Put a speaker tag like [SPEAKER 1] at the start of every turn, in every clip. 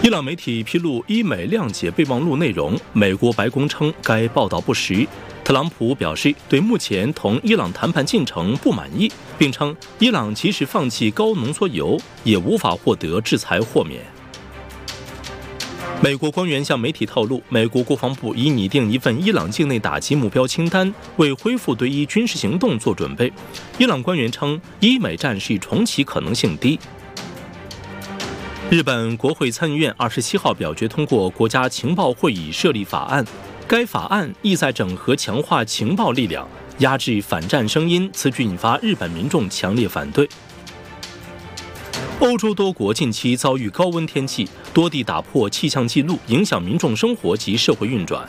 [SPEAKER 1] 伊朗媒体披露伊美谅解备忘录内容，美国白宫称该报道不实。特朗普表示对目前同伊朗谈判进程不满意，并称伊朗即使放弃高浓缩铀，也无法获得制裁豁免。美国官员向媒体透露，美国国防部已拟定一份伊朗境内打击目标清单，为恢复对伊军事行动做准备。伊朗官员称，伊美战事重启可能性低。日本国会参议院27号表决通过国家情报会议设立法案，该法案意在整合强化情报力量，压制反战声音，此举引发日本民众强烈反对。欧洲多国近期遭遇高温天气，多地打破气象记录，影响民众生活及社会运转。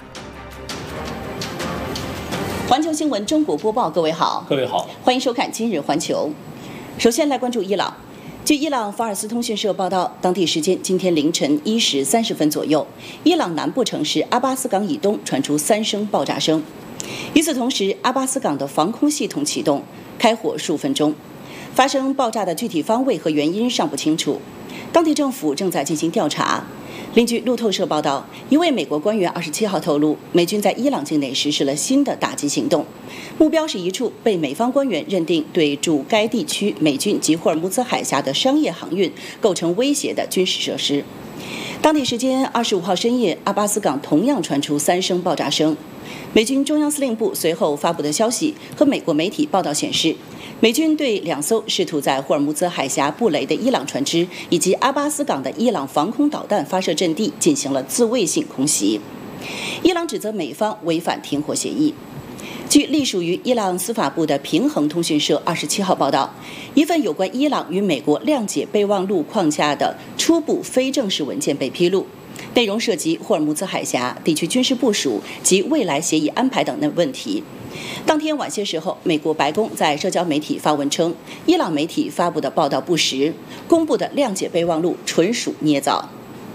[SPEAKER 2] 环球新闻中国播报，各位好，欢迎收看今日环球。首先来关注伊朗。据伊朗法尔斯通讯社报道，当地时间今天凌晨1时30分左右，伊朗南部城市阿巴斯港以东传出3声爆炸声。与此同时，阿巴斯港的防空系统启动，开火数分钟。发生爆炸的具体方位和原因尚不清楚，当地政府正在进行调查。另据路透社报道，一位美国官员27号透露，美军在伊朗境内实施了新的打击行动，目标是一处被美方官员认定对驻该地区美军及霍尔木兹海峡的商业航运构成威胁的军事设施。当地时间25号深夜，阿巴斯港同样传出3声爆炸声。美军中央司令部随后发布的消息和美国媒体报道显示，美军对2艘试图在霍尔木兹海峡布雷的伊朗船只以及阿巴斯港的伊朗防空导弹发射阵地进行了自卫性空袭。伊朗指责美方违反停火协议。据隶属于伊朗司法部的平衡通讯社27号报道，一份有关伊朗与美国谅解备忘录框架的初步非正式文件被披露，内容涉及霍尔木兹海峡地区军事部署及未来协议安排等的问题。当天晚些时候，美国白宫在社交媒体发文称，伊朗媒体发布的报道不实，公布的谅解备忘录纯属捏造。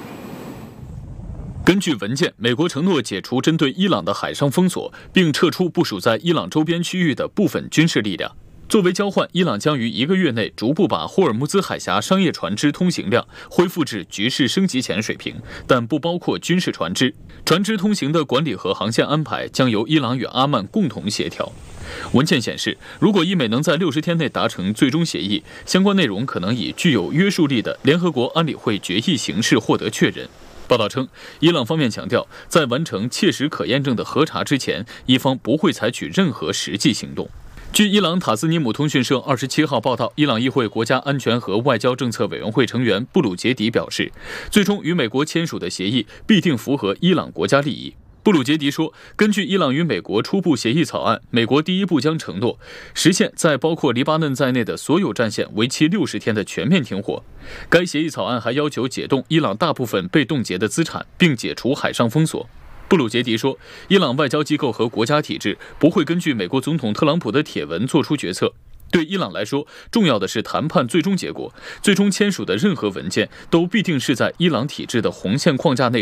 [SPEAKER 3] 根据文件，美国承诺解除针对伊朗的海上封锁，并撤出部署在伊朗周边区域的部分军事力量。作为交换，伊朗将于1个月内逐步把霍尔木兹海峡商业船只通行量恢复至局势升级前水平，但不包括军事船只。船只通行的管理和航线安排将由伊朗与阿曼共同协调。文件显示，如果伊美能在60天内达成最终协议，相关内容可能以具有约束力的联合国安理会决议形式获得确认。报道称，伊朗方面强调，在完成切实可验证的核查之前，伊方不会采取任何实际行动。据伊朗塔斯尼姆通讯社27号报道，伊朗议会国家安全和外交政策委员会成员布鲁杰迪表示，最终与美国签署的协议必定符合伊朗国家利益。布鲁杰迪说，根据伊朗与美国初步协议草案，美国第一步将承诺实现在包括黎巴嫩在内的所有战线为期60天的全面停火。该协议草案还要求解冻伊朗大部分被冻结的资产，并解除海上封锁。布鲁杰迪说，伊朗外交机构和国家体制不会根据美国总统特朗普的帖文做出决策。对伊朗来说，重要的是谈判最终结果，最终签署的任何文件都必定是在伊朗体制的红线框架内